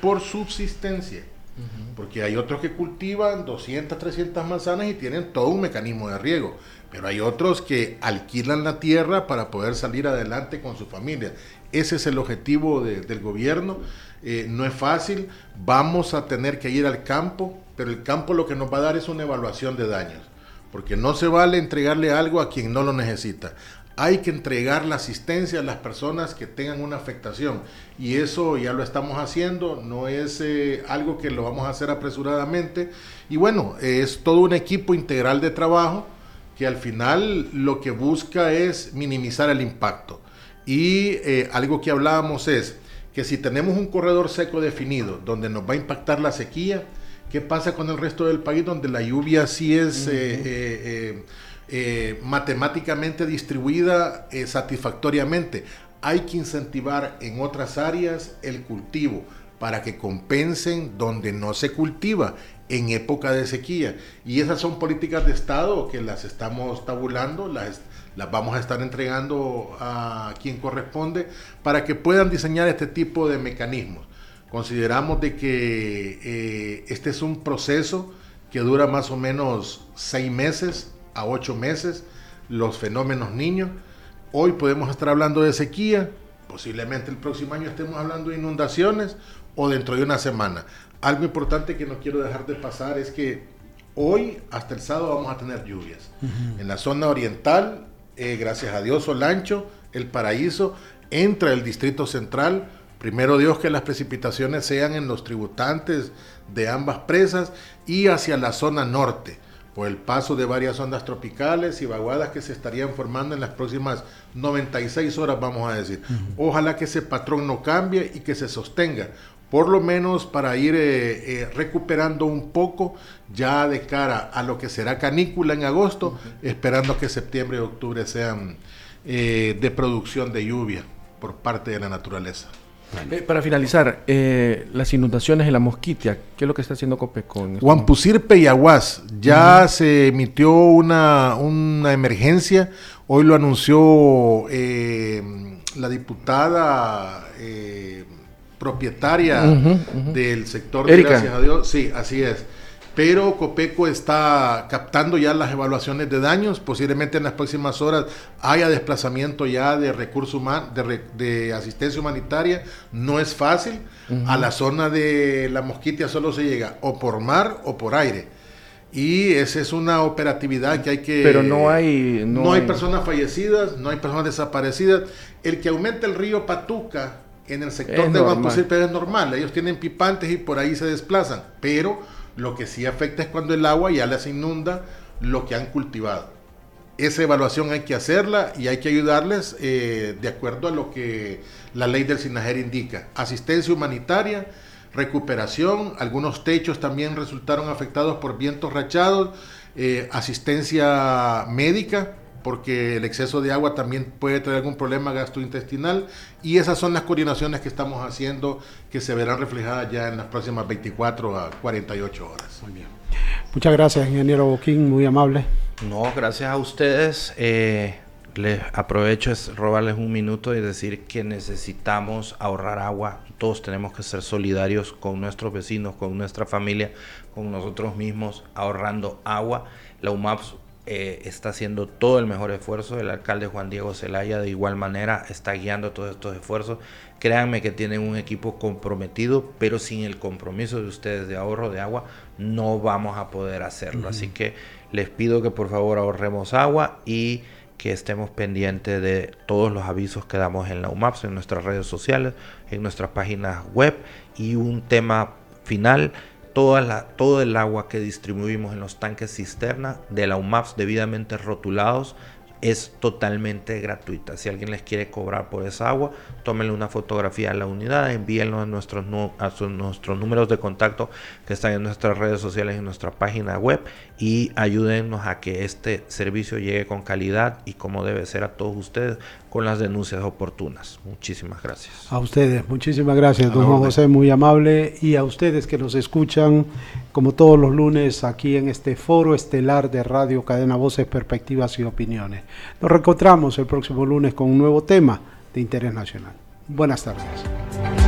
por subsistencia, porque hay otros que cultivan 200, 300 manzanas y tienen todo un mecanismo de riego, pero hay otros que alquilan la tierra para poder salir adelante con su familia. Ese es el objetivo del gobierno. No es fácil, vamos a tener que ir al campo, pero el campo lo que nos va a dar es una evaluación de daños, porque no se vale entregarle algo a quien no lo necesita. Hay que entregar la asistencia a las personas que tengan una afectación, y eso ya lo estamos haciendo, no es algo que lo vamos a hacer apresuradamente, y bueno, es todo un equipo integral de trabajo que al final lo que busca es minimizar el impacto. Y algo que hablábamos es que si tenemos un corredor seco definido donde nos va a impactar la sequía, ¿qué pasa con el resto del país donde la lluvia sí es matemáticamente distribuida satisfactoriamente? Hay que incentivar en otras áreas el cultivo para que compensen donde no se cultiva en época de sequía. Y esas son políticas de Estado que las estamos tabulando, las vamos a estar entregando a quien corresponde para que puedan diseñar este tipo de mecanismos. Consideramos de que este es un proceso que dura más o menos 6 meses a 8 meses, los fenómenos niños. Hoy podemos estar hablando de sequía, posiblemente el próximo año estemos hablando de inundaciones o dentro de una semana. Algo importante que no quiero dejar de pasar es que hoy hasta el sábado vamos a tener lluvias. En la zona oriental, gracias a Dios, Olancho, El Paraíso, entra el Distrito Central. Primero Dios que las precipitaciones sean en los tributantes de ambas presas y hacia la zona norte, por el paso de varias ondas tropicales y vaguadas que se estarían formando en las próximas 96 horas, vamos a decir. Ojalá que ese patrón no cambie y que se sostenga, por lo menos para ir recuperando un poco ya de cara a lo que será canícula en agosto, esperando que septiembre y octubre sean de producción de lluvia por parte de la naturaleza. Para finalizar, las inundaciones en la Mosquitia, ¿qué es lo que está haciendo Copeco? Huampusirpe y Aguas, ya se emitió una emergencia, hoy lo anunció la diputada propietaria del sector de Gracias a Dios, sí, así es. Pero Copeco está captando ya las evaluaciones de daños, posiblemente en las próximas horas haya desplazamiento ya de recursos humanos, de asistencia humanitaria. No es fácil, a la zona de la Mosquitia solo se llega o por mar o por aire. Y esa es una operatividad que hay que... Pero no hay personas fallecidas, no hay personas desaparecidas. El que aumente el río Patuca en el sector de Huampusirpe es normal, ellos tienen pipantes y por ahí se desplazan, pero lo que sí afecta es cuando el agua ya les inunda lo que han cultivado. Esa evaluación hay que hacerla y hay que ayudarles de acuerdo a lo que la ley del SINAJER indica. Asistencia humanitaria, recuperación, algunos techos también resultaron afectados por vientos rachados, asistencia médica, porque el exceso de agua también puede traer algún problema gastrointestinal, y esas son las coordinaciones que estamos haciendo que se verán reflejadas ya en las próximas 24 a 48 horas. Muy bien. Muchas gracias, ingeniero Boquín, muy amable. No, gracias a ustedes. Les aprovecho es robarles un minuto y decir que necesitamos ahorrar agua. Todos tenemos que ser solidarios con nuestros vecinos, con nuestra familia, con nosotros mismos, ahorrando agua. La UMAPS está haciendo todo el mejor esfuerzo. El alcalde Juan Diego Zelaya de igual manera está guiando todos estos esfuerzos. Créanme que tienen un equipo comprometido, pero sin el compromiso de ustedes de ahorro de agua no vamos a poder hacerlo. Así que les pido que por favor ahorremos agua y que estemos pendientes de todos los avisos que damos en la UMAPS, en nuestras redes sociales, en nuestras páginas web. Y un tema final: todo el agua que distribuimos en los tanques cisterna de la UMAPS debidamente rotulados es totalmente gratuita. Si alguien les quiere cobrar por esa agua, tómenle una fotografía a la unidad, envíenlo a nuestros números de contacto que están en nuestras redes sociales y en nuestra página web, y ayúdennos a que este servicio llegue con calidad y como debe ser a todos ustedes, con las denuncias oportunas. Muchísimas gracias. A ustedes, muchísimas gracias, don Juan José, muy amable, y a ustedes que nos escuchan como todos los lunes aquí en este foro estelar de Radio Cadena Voces, Perspectivas y Opiniones. Nos reencontramos el próximo lunes con un nuevo tema de interés nacional. Buenas tardes.